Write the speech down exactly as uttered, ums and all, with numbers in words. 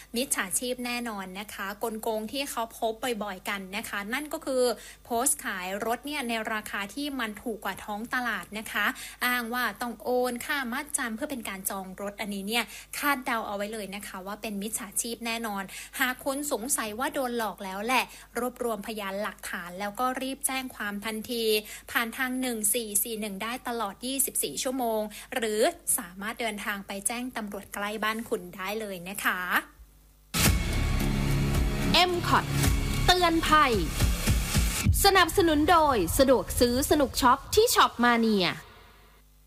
มิจฉาชีพแน่นอนนะคะกลโกงที่เขาพบบ่อยๆกันนะคะนั่นก็คือโพสต์ขายรถเนี่ยในราคาที่มันถูกกว่าท้องตลาดนะคะอ้างว่าต้องโอนค่ามัดจำเพื่อเป็นการจองรถอันนี้เนี่ยคาดเดาเอาไว้เลยนะคะว่าเป็นมิจฉาชีพแน่นอนหากคุณสงสัยว่าโดนหลอกแล้วแหละรวบรวมพยานหลักฐานแล้วก็รีบแจ้งความทันทีผ่านทางหนึ่งสี่สี่หนึ่งได้ตลอดยี่สิบสี่ชั่วโมงหรือสามารถเดินทางไปแจ้งตำรวจใกล้บ้านคุณได้เลยนะคะเอ็ม คอท เตือนภัยสนับสนุนโดยสะดวกซื้อสนุกช็อปที่ช็อปมาเนีย